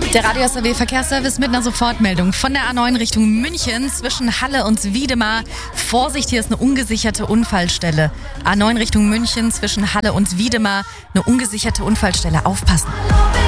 Der Radio SAW Verkehrsservice mit einer Sofortmeldung von der A9 Richtung München zwischen Halle und Wiedemar. Vorsicht, hier ist eine ungesicherte Unfallstelle. A9 Richtung München zwischen Halle und Wiedemar, eine ungesicherte Unfallstelle. Aufpassen.